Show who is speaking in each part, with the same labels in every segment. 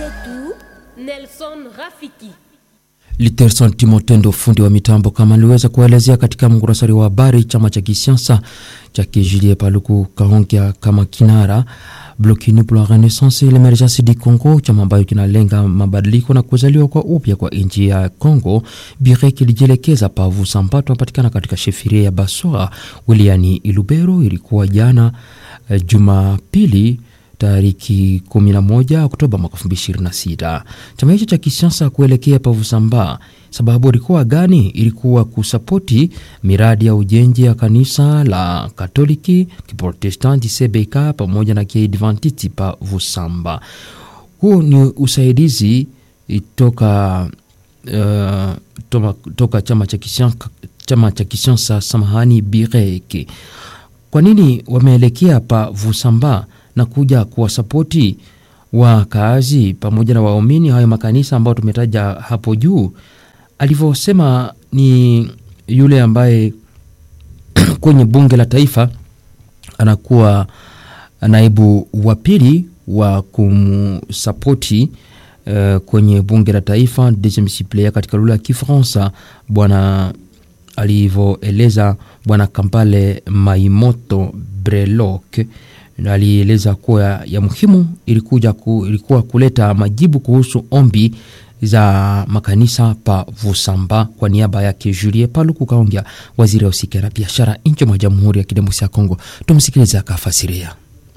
Speaker 1: Retour, Nelson Rafiki.
Speaker 2: Literson Timotendo, fundi wa mitambo, kama aliweza kuelezea katika mkurasari wa habari, chama cha kisiasa cha Julien Paluku Kahongya kama kinara Bloc Uni pour la Renaissance et l'Emergence du Congo, chama ambayo kinalenga mabadiliko na kuzaliwa kwa upya kwa nchi ya Congo. Bire kilijielekeza pa Vusambato patikana katika shefiria ya Basora wilayani Ilubero. Ilikuwa jana Jumapili tariki 11 Oktoba mwaka 2026. Chama hicho cha kisiasa kuelekea pa Vusamba, sababu ilikuwa gani? Ilikuwa kusapoti miradi ya ujenzi ya kanisa la Katoliki, Kiprotestanti CBK pamoja na Kiadventisti pa Vusamba. Huu ni usaidizi toka chama cha kisiasa samahani Bireke. Kwa nini wameelekea pa Vusamba na kuja kuwasapoti wakazi pamoja na waumini hayo makanisa ambao tumetaja hapo juu? Alivyosema ni yule ambaye kwenye bunge la taifa anakuwa naibu wa pili wa kumsapoti kwenye bunge la taifa, deuxième suppléant katika lugha ya Kifaransa, bwana alivyoeleza bwana Kampale Maimoto Breloc. Alieleza kuwa ya muhimu ilikuwa kuleta majibu kuhusu ombi za makanisa pa Vusamba kwa niaba ya Julien Paluku Kahongya, waziri wa usikia na biashara nchi mwa Jamhuri ya Kidemokrasia ya Kongo. Tumsikilize akafasiria.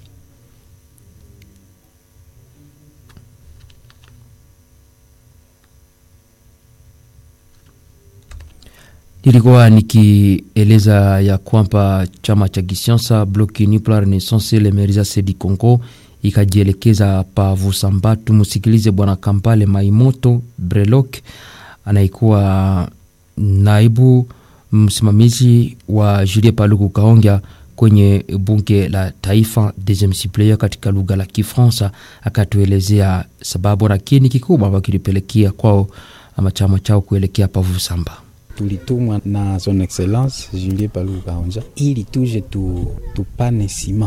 Speaker 2: Nilikuwa nikieleza ya kwamba chama cha kisiasa Bloc Uni pour la Renaissance et l'Emergence du Congo ikajielekeza pa Vusamba. Tumusikilize bwana Kampale Maimoto Breloc, anaikuwa naibu msimamizi wa Julien Paluku Kahongya kwenye bunge la taifa, deuxième suppléant katika lugha la Kifaransa. Akatuelezea sababu na kini kikubwa ambacho kilipelekea kwao ama chama chao kuelekea pa Vusamba.
Speaker 3: Tulitumwa na son excellence Julien Paluku Kahongya ili tuje tupane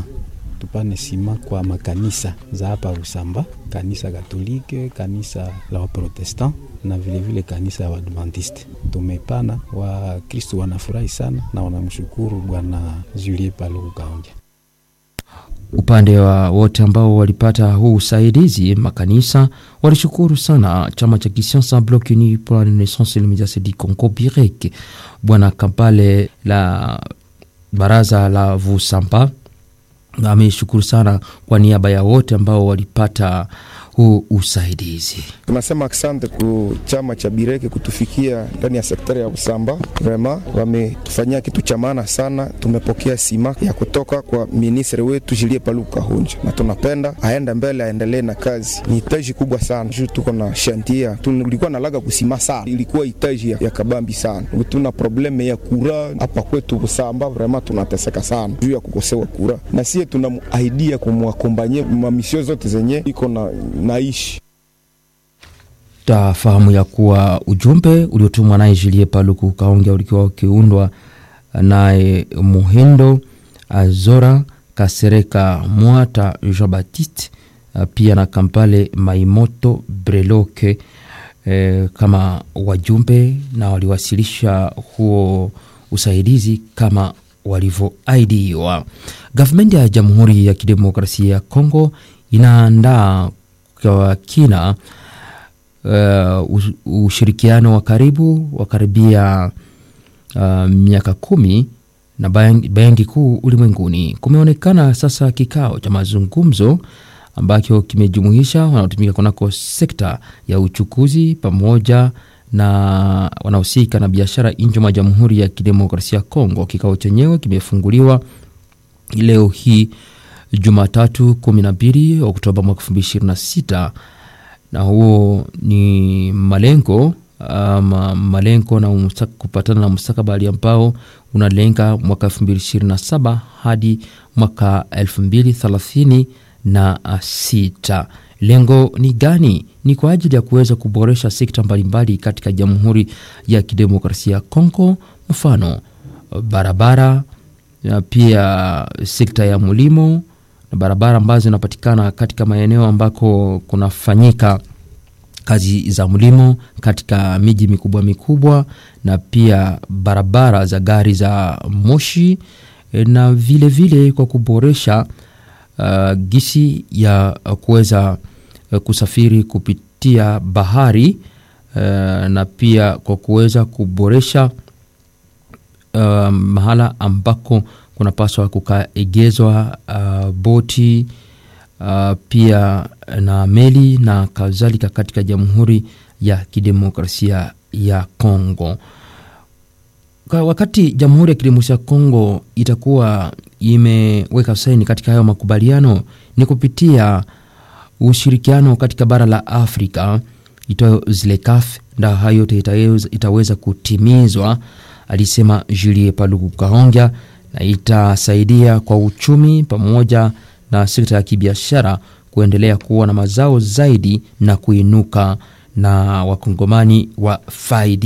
Speaker 3: sima kwa makanisa za hapa Vusamba, kanisa Katolike, kanisa la Waprotestant na vile kanisa ya Waadventiste. Tumepana, wa Kristo wanafurahi sana na wanamshukuru bwana Julien Paluku Kahongya.
Speaker 2: Upande wa wote ambao walipata huu usaidizi, makanisa walishukuru sana chama cha kisiasa Bloc Uni pour la Renaissance et l'Emergence du Congo Bireke. Bwana Kampale la baraza la Vusamba ameshukuru sana kwa niaba ya wote ambao walipata huu usaidizi.
Speaker 4: Tunasema asante kwa chama cha Bireke kutufikia ndani ya sekta ya Vusamba. Vraiment wametufanyia kitu cha maana sana. Tumepokea sima ya kutoka kwa ministri wetu Julien Paluku Kahongya, na tunapenda aende mbele, aendelee na kazi. Ni hitaji kubwa sana. Juu tuko na chantier. Tulikuwa na laga kusima sana. Ilikuwa hitaji ya kabambi sana. Tuna probleme ya kura hapa kwetu Vusamba. Vraiment tunateseka sana juu ya kukosewa kura. Na sisi tunamaidia kumwakombanye mamisio zote zenye iko naishi.
Speaker 2: Tafahamu ya kuwa ujumbe uliotumwa naye Julien Paluku Kahongya ulikuwa ukiundwa naye Muhindo Azora Kasereka Mwata Jean Baptiste, pia na Kampale Maimoto Breloc kama wajumbe, na waliwasilisha huo usaidizi kama walivyoahidiwa. Government ya Jamhuri ya Kidemokrasia ya Kongo inaandaa kwa kina ushirikiano wa karibu wakaribia miaka 10 na benki kuu ulimwenguni. Kumeonekana sasa kikao cha mazungumzo ambacho kimejumuisha wanaotumika kunako sekta ya uchukuzi pamoja na wanaohusika na biashara nje mwa Jamhuri ya Kidemokrasia ya Kongo. Kikao chenyewe kimefunguliwa leo hii Jumatatu 12 Oktoba mwaka 2026, na huo ni malengo na kupatana na mustakabali ambao unalenga mwaka 2027 hadi mwaka 2036. Lengo ni gani? Ni kwa ajili ya kuweza kuboresha sekta mbalimbali katika Jamhuri ya Kidemokrasia ya Kongo, mfano barabara, pia sekta ya mulimo na barabara ambazo zinapatikana katika maeneo ambako kunafanyika kazi za mlimo katika miji mikubwa na pia barabara za gari za moshi, na vile kwa kuboresha gisi ya kuweza kusafiri kupitia bahari, na pia kwa kuweza kuboresha mahala ambako kunapaswa kukaegezwa boti, pia na meli na kadhalika katika Jamhuri ya Kidemokrasia ya Kongo. Wakati Jamhuri ya Kidemokrasia ya Kongo itakuwa imeweka saini katika hayo makubaliano, ni kupitia ushirikiano katika bara la Afrika itoyo ZLECAf, na hayo itaweza kutimizwa, alisema Julien Paluku Kahongya, na itasaidia kwa uchumi pamoja na sekta ya kibiashara kuendelea kuwa na mazao zaidi na kuinuka, na wakongomani wa faidi